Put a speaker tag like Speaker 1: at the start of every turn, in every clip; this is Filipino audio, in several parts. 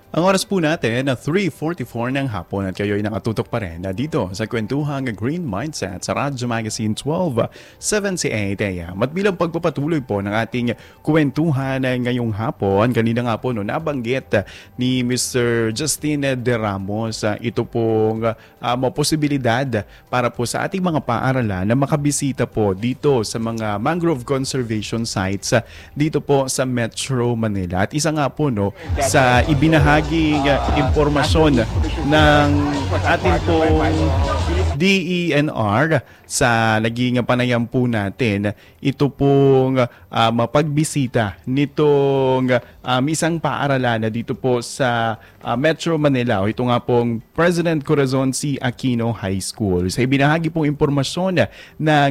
Speaker 1: Ang oras po natin na 3:44 ng hapon at kayo'y nakatutok pa rin na dito sa kwentuhang Green Mindset sa Radyo Magazine 12:78 AM. At bilang pagpapatuloy po ng ating kwentuhan ngayong hapon, kanina nga po nabanggit ni Mr. Justin De Ramos ito pong posibilidad para po sa ating mga paaralan na makabisita po dito sa mga mangrove conservation sites dito po sa Metro Manila. At isa nga po sa ibinahaging impormasyon ng ating pong DENR sa naging panayam po natin, ito pong mapagbisita nitong isang paaralan na dito po sa Metro Manila. Ito nga pong President Corazon C. Aquino High School. Sa ibinahagi pong impormasyon ng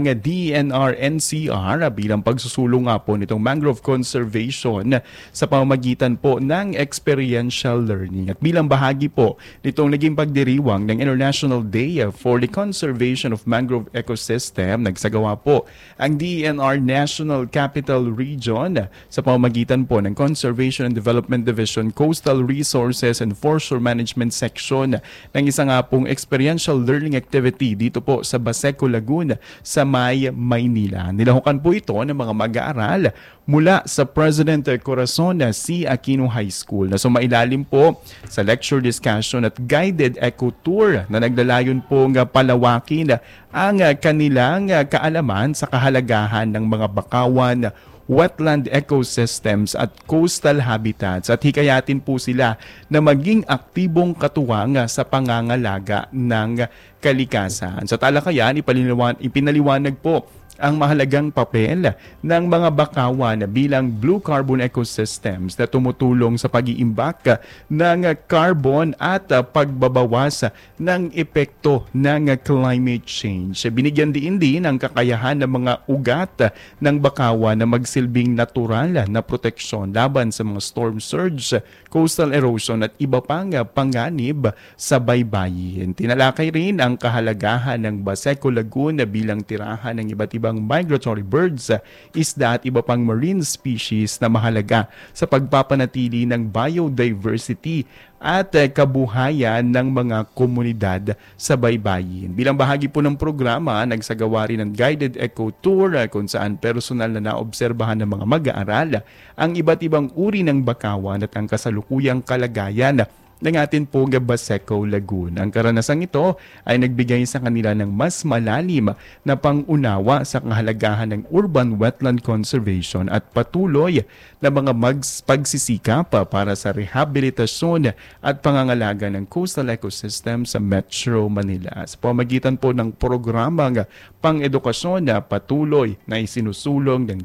Speaker 1: DENR-NCR bilang pagsusulong nga po nitong mangrove conservation sa pamamagitan po ng experiential learning. At bilang bahagi po nitong naging pagdiriwang ng International Day for the Conservation of Mangrove Ecosystem, nagsagawa po ang DENR National Capital Region sa pamamagitan po ng Conservation and Development Division, Coastal Resources and Forestry Management Section ng isa nga pong experiential learning activity dito po sa Baseco Lagoon sa Maynila. Nilahukan po ito ng mga mag-aaral mula sa President Corazon C. Aquino High School na sumailalim po sa lecture discussion at guided eco tour na naglalayon po palawakin ang kanilang kaalaman sa kahalagahan ng mga bakawan, wetland ecosystems at coastal habitats at hikayatin po sila na maging aktibong katuwang sa pangangalaga ng kalikasan. Sa talakayan, ipinaliwanag po ang mahalagang papel ng mga bakawan bilang blue carbon ecosystems na tumutulong sa pag-iimbak ng carbon at pagbabawas ng epekto ng climate change. Binigyan din ang kakayahan ng mga ugat ng bakawan na magsilbing natural na proteksyon laban sa mga storm surge, coastal erosion at iba pang panganib sa baybayin. Tinalakay rin ang kahalagahan ng Baseco Lagoon bilang tirahan ng iba't ibang migratory birds, isda at iba pang marine species na mahalaga sa pagpapanatili ng biodiversity at kabuhayan ng mga komunidad sa baybayin. Bilang bahagi po ng programa, nagsagawa rin ng guided eco tour kung saan personal na naobserbahan ng mga mag-aaral ang iba't ibang uri ng bakawan at ang kasalukuyang kalagayan ng atin po Baseco Lagoon. Ang karanasang ito ay nagbigay sa kanila ng mas malalim na pangunawa sa kahalagahan ng urban wetland conservation at patuloy na mga pagsisikap para sa rehabilitasyon at pangangalaga ng coastal ecosystem sa Metro Manila. Sa pamagitan po ng programang pang-edukasyon na patuloy na isinusulong ng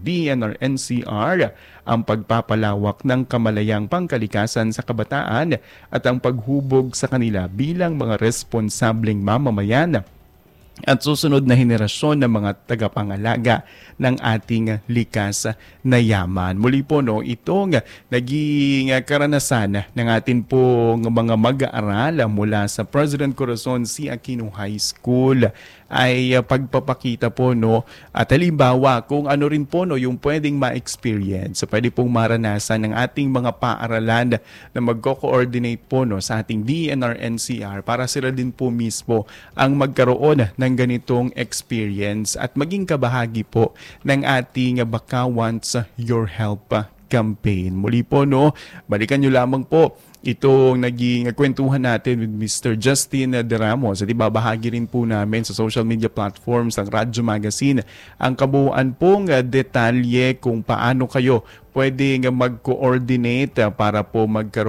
Speaker 1: DENR-NCR ang pagpapalawak ng kamalayang pangkalikasan sa kabataan at ang paghubog sa kanila bilang mga responsableng mamamayan at susunod na henerasyon ng mga tagapangalaga ng ating likas na yaman. Muli po itong naging karanasan ng atin pong mga mag-aaral mula sa President Corazon C. Aquino High School ay pagpapakita po at halimbawa kung ano rin po yung pwedeng ma-experience, pwede pong maranasan ng ating mga paaralan na magko-coordinate po sa ating DENR-NCR para sila din po mismo ang magkaroon ng ganitong experience at maging kabahagi po ng ating Bakawans Your Help campaign. Muli po balikan nyo lamang po itong naging kwentuhan natin with Mr. Justin De Ramos at ibabahagi rin po namin sa social media platforms ng Radyo Magazine ang kabuuan pong detalye kung paano kayo pwedeng mag-coordinate para po magkaroon